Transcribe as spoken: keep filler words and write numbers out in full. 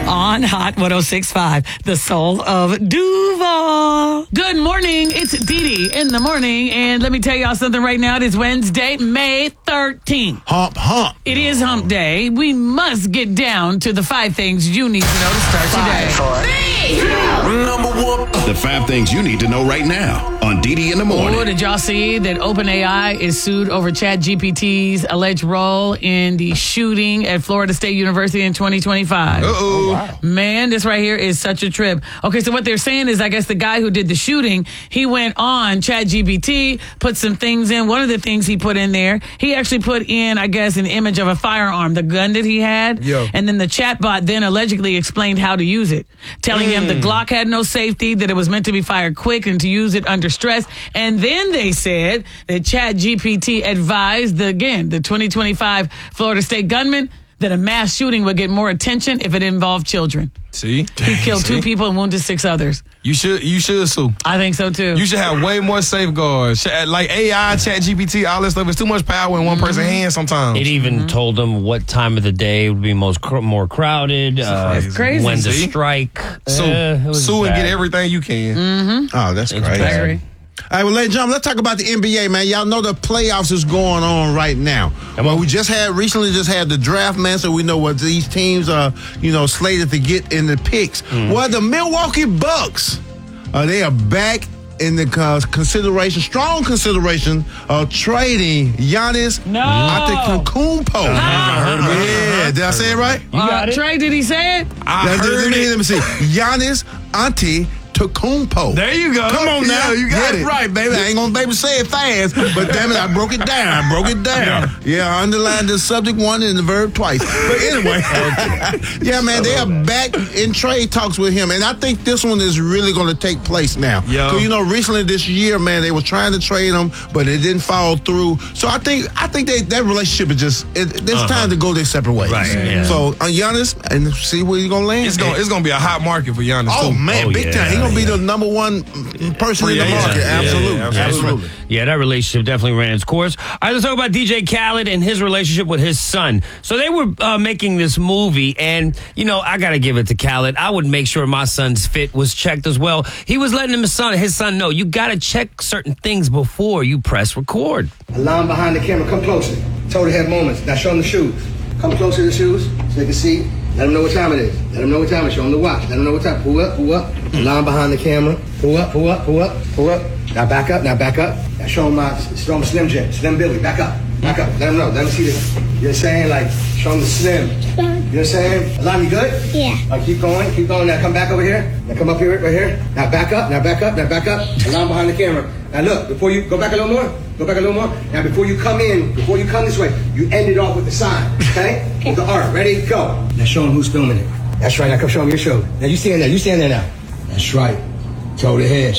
on Hot one oh six point five, the soul of Duval. Good morning. It's Dee Dee in the morning. And let me tell y'all something right now. It is Wednesday, May thirteenth. Hump, hump. It is hump day. We must get down to the five things you need to know to start your day. Five, four, number one. The five things you need to know right now on Dee Dee in the morning. Oh, did y'all see that OpenAI is sued over ChatGPT's alleged role in the shooting at Florida State University in twenty twenty-five? Uh-oh. Oh, wow. Man, this right here is such a trip. Okay, so what they're saying is, I guess the guy who did the shooting, he went on ChatGPT, put some things in. One of the things he put in there, he actually put in, I guess, an image of a firearm, the gun that he had. Yo. And then the chatbot then allegedly explained how to use it, telling mm. him the Glock had no safety, that it was meant to be fired quick and to use it under stress. And then they said that ChatGPT advised, the, again, the twenty twenty-five Florida State gunman that a mass shooting would get more attention if it involved children. See? He killed See? two people and wounded six others. You should you should sue. I think so, too. You should have way more safeguards. Like A I, ChatGPT, all this stuff. It's too much power in one Mm-hmm. person's hands sometimes. It even mm-hmm. told them what time of the day would be most cr- more crowded. Uh, That's crazy. When to See? strike. Sue, uh, sue and get everything you can. Mm-hmm. Oh, that's It's crazy. bad. All right, well, ladies and gentlemen, let's talk about the N B A, man. Y'all know the playoffs is going on right now. Well, we just had, recently just had the draft, man, so we know what these teams are, you know, slated to get in the picks. Mm. Well, the Milwaukee Bucks, uh, they are back in the uh, consideration, strong consideration of trading Giannis No. Antetokounmpo. Uh-huh. I heard about it. Yeah, did I say it right? You got uh, it. Trey, did he say it? I Let, heard let, me, it. let me see. Giannis Antetokounmpo. Kumpo. There you go. Come on now. Yeah, you got Get it. right, baby. I ain't gonna baby say it fast, but damn it, I broke it down. I broke it down. Yeah, I underlined the subject one and the verb twice. But anyway, yeah, man, they are back in trade talks with him, and I think this one is really gonna take place now. Yo. So, you know, recently this year, man, they were trying to trade him, but it didn't follow through. So I think I think they, that relationship is just it, it's Uh-huh. time to go their separate ways. Right, yeah. So on Giannis, and see where he's gonna land. It's gonna it's gonna be a hot market for Giannis. Oh too. man, Oh, big yeah, time. He's gonna be yeah. the number one person Free in the agent. market. Yeah, Absolutely, yeah, absolutely. Yeah, that relationship definitely ran its course. All right, let's talk about D J Khaled and his relationship with his son. So they were uh, making this movie, and, you know, I got to give it to Khaled. I would make sure my son's fit was checked as well. He was letting his son, his son know, you got to check certain things before you press record. A line behind the camera, come closer. Total head moments. Now show them the shoes. Come closer to the shoes so they can see. Let them know what time it is. Let them know what time it is. Show them the watch. Let them know what time. Pull up, pull up. Line behind the camera. Pull up, pull up, pull up, pull up. Now back up, now back up. Now show them my, show them Slim Jim, Slim Billy. Back up, back up. Let them know. Let them see this. You know what I'm saying? Like, show them the Slim. You know what I'm saying? Alon, you good? Yeah. Like, keep going, keep going. Now come back over here. Now come up here, right here. Now back up, now back up, now back up. Alon behind the camera. Now look, before you, go back a little more. Go back a little more. Now before you come in, before you come this way, you end it off with the sign, okay? With the art. Ready? Go. Now show them who's filming it. That's right. Now come show them your show. Now you stand there. You stand there now. That's right. Toe to head.